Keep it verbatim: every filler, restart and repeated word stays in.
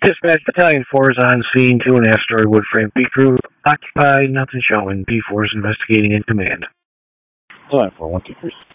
Dispatch Battalion four is on scene. Two and a half story wood frame P crew occupied. Nothing showing. P four is investigating in command. Line four one two three.